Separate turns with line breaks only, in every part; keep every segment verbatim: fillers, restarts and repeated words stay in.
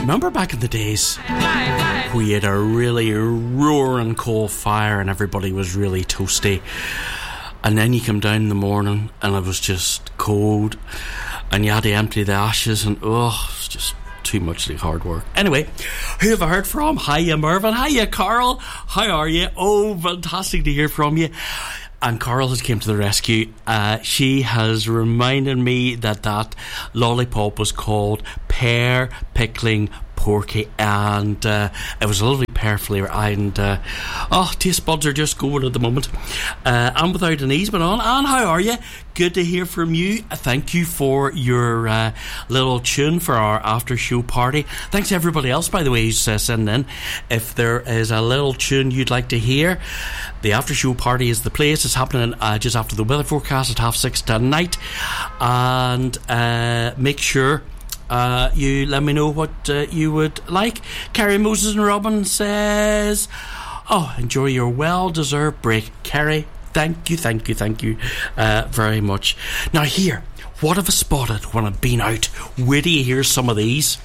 Remember back in the days we had a really roaring coal fire and everybody was really toasty, and then you come down in the morning and it was just cold and you had to empty the ashes, and oh, it's just too much like hard work. Anyway, who have I heard from? Hiya Mervyn, hiya Carl, how are you? Oh, fantastic to hear from you. And Carl has came to the rescue. Uh, she has reminded me that that lollipop was called Pear Pickling Porky, and uh, it was a lovely pear flavour, and uh, oh, taste buds are just going at the moment. Uh, and without an ease, but on. Anne, how are you? Good to hear from you. Thank you for your uh, little tune for our after show party. Thanks to everybody else, by the way, who's uh, sending in. If there is a little tune you'd like to hear, the after show party is the place. It's happening uh, just after the weather forecast at half six tonight, and uh, make sure Uh, you let me know what uh, you would like. Kerry Moses and Robin says, oh, enjoy your well-deserved break. Kerry, thank you, thank you, thank you uh, very much. Now here, what have I spotted when I've been out? Where do you hear some of these?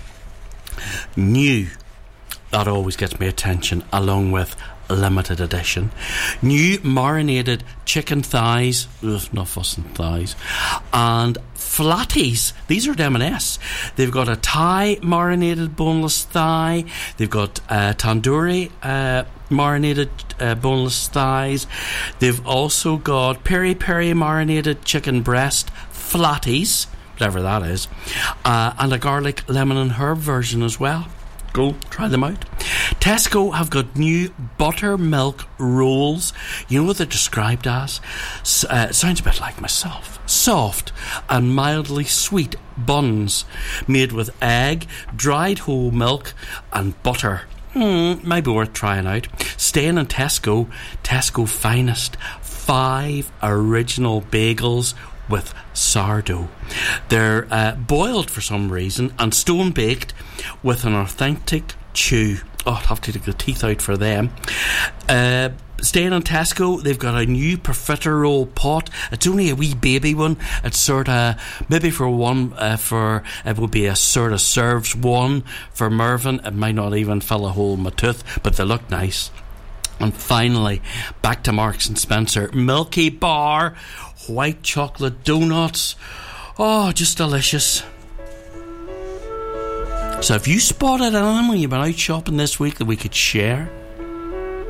New. That always gets my attention, along with limited edition. New marinated chicken thighs, ugh, not fussing thighs, and flatties. These are M and S. They've got a Thai marinated boneless thigh. They've got uh, tandoori uh, marinated uh, boneless thighs. They've also got peri peri marinated chicken breast flatties, whatever that is, uh, and a garlic lemon and herb version as well. Go try them out. Tesco have got new buttermilk rolls. You know what they're described as? S- uh, sounds a bit like myself. Soft and mildly sweet buns made with egg, dried whole milk and butter. Hmm, maybe worth trying out. Staying in Tesco, Tesco finest. Five original bagels with sourdough. They're uh, boiled for some reason and stone baked with an authentic chew. Oh, I'd have to take the teeth out for them. Uh, staying in Tesco, they've got a new profiterole pot. It's only a wee baby one. It's sort of, maybe for one, uh, for, it would be a sort of serves one for Mervyn. It might not even fill a hole in my tooth, but they look nice. And finally, back to Marks and Spencer. Milky Bar white chocolate donuts. Oh, just delicious. So if you spotted anything when you've been out shopping this week that we could share,